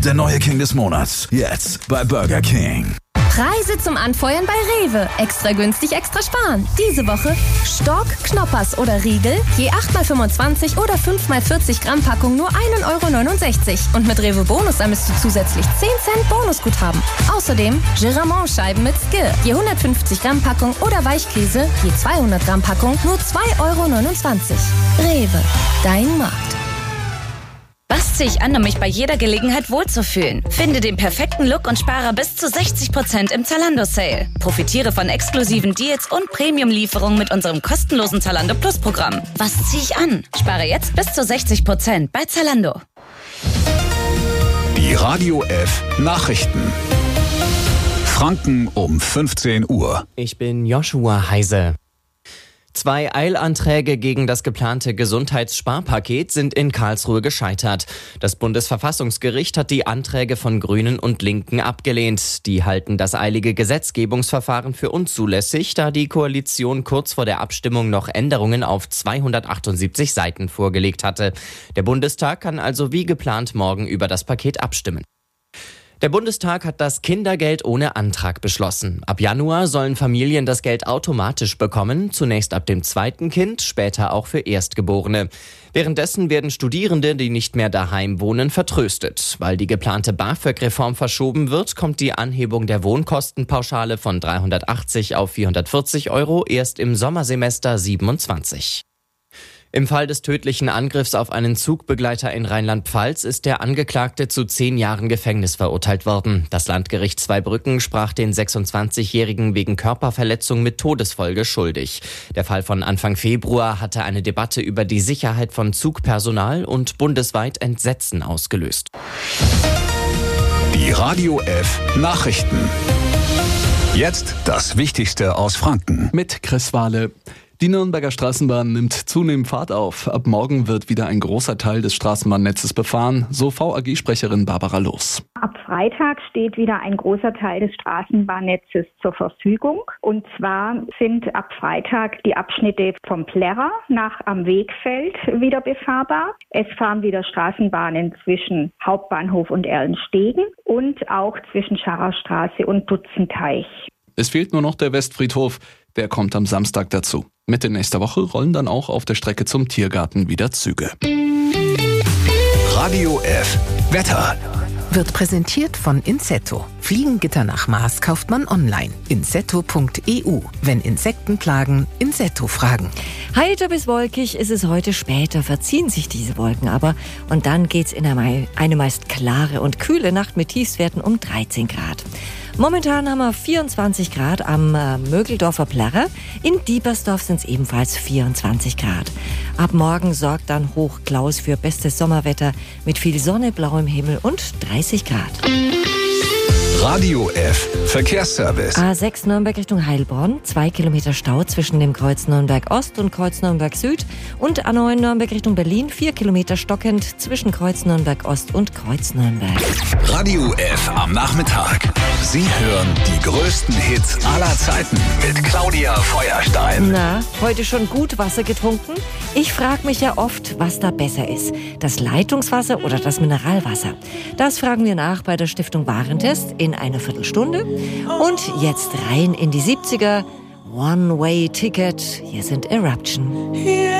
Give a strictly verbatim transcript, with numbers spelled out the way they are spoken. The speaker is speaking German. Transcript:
Der neue King des Monats. Jetzt bei Burger King. Preise zum Anfeuern bei Rewe. Extra günstig, extra sparen. Diese Woche Stork, Knoppers oder Riegel. Je acht mal fünfundzwanzig oder fünf mal vierzig Gramm Packung nur ein Euro neunundsechzig. Und mit Rewe Bonus ermisst du zusätzlich zehn Cent Bonusguthaben. Außerdem Giramont-Scheiben mit Skill. Je hundertfünfzig Gramm Packung oder Weichkäse. Je zweihundert Gramm Packung nur zwei Euro neunundzwanzig. Rewe, dein Markt. Was ziehe ich an, um mich bei jeder Gelegenheit wohlzufühlen? Finde den perfekten Look und spare bis zu sechzig Prozent im Zalando-Sale. Profitiere von exklusiven Deals und Premium-Lieferungen mit unserem kostenlosen Zalando Plus-Programm. Was ziehe ich an? Spare jetzt bis zu sechzig Prozent bei Zalando. Die Radio F Nachrichten. Franken um fünfzehn Uhr. Ich bin Joshua Heise. Zwei Eilanträge gegen das geplante Gesundheitssparpaket sind in Karlsruhe gescheitert. Das Bundesverfassungsgericht hat die Anträge von Grünen und Linken abgelehnt. Die halten das eilige Gesetzgebungsverfahren für unzulässig, da die Koalition kurz vor der Abstimmung noch Änderungen auf zweihundertachtundsiebzig Seiten vorgelegt hatte. Der Bundestag kann also wie geplant morgen über das Paket abstimmen. Der Bundestag hat das Kindergeld ohne Antrag beschlossen. Ab Januar sollen Familien das Geld automatisch bekommen, zunächst ab dem zweiten Kind, später auch für Erstgeborene. Währenddessen werden Studierende, die nicht mehr daheim wohnen, vertröstet. Weil die geplante BAföG-Reform verschoben wird, kommt die Anhebung der Wohnkostenpauschale von dreihundertachtzig auf vierhundertvierzig Euro erst im Sommersemester siebenundzwanzig. Im Fall des tödlichen Angriffs auf einen Zugbegleiter in Rheinland-Pfalz ist der Angeklagte zu zehn Jahren Gefängnis verurteilt worden. Das Landgericht Zweibrücken sprach den sechsundzwanzigjährigen wegen Körperverletzung mit Todesfolge schuldig. Der Fall von Anfang Februar hatte eine Debatte über die Sicherheit von Zugpersonal und bundesweit Entsetzen ausgelöst. Die Radio F Nachrichten. Jetzt das Wichtigste aus Franken. Mit Chris Wahle. Die Nürnberger Straßenbahn nimmt zunehmend Fahrt auf. Ab morgen wird wieder ein großer Teil des Straßenbahnnetzes befahren, so V A G-Sprecherin Barbara Loos. Ab Freitag steht wieder ein großer Teil des Straßenbahnnetzes zur Verfügung. Und zwar sind ab Freitag die Abschnitte vom Plärrer nach Am Wegfeld wieder befahrbar. Es fahren wieder Straßenbahnen zwischen Hauptbahnhof und Erlenstegen und auch zwischen Scharrerstraße und Dutzenteich. Es fehlt nur noch der Westfriedhof, der kommt am Samstag dazu. Mitte nächster Woche rollen dann auch auf der Strecke zum Tiergarten wieder Züge. Radio F Wetter. Wird präsentiert von Insetto. Fliegengitter nach Maß kauft man online. insetto punkt e u. Wenn Insekten plagen, Insetto fragen. Heiter bis wolkig ist es heute. Später verziehen sich diese Wolken aber. Und dann geht's in eine meist klare und kühle Nacht mit Tiefstwerten um dreizehn Grad. Momentan haben wir vierundzwanzig Grad am äh, Mögeldorfer Plärrer. In Diebersdorf sind es ebenfalls vierundzwanzig Grad. Ab morgen sorgt dann Hoch Klaus für bestes Sommerwetter mit viel Sonne, blauem Himmel und dreißig Grad. Radio F Verkehrsservice. A sechs Nürnberg Richtung Heilbronn. Zwei Kilometer Stau zwischen dem Kreuz Nürnberg Ost und Kreuz Nürnberg Süd. Und A neun Nürnberg Richtung Berlin. Vier Kilometer stockend zwischen Kreuz Nürnberg Ost und Kreuz Nürnberg. Radio F am Nachmittag. Sie hören die größten Hits aller Zeiten mit Claudia Feuerstein. Na, heute schon gut Wasser getrunken? Ich frage mich ja oft, was da besser ist. Das Leitungswasser oder das Mineralwasser? Das fragen wir nach bei der Stiftung Warentest in einer Viertelstunde. Und jetzt rein in die siebziger. One-Way-Ticket. Hier sind Eruption.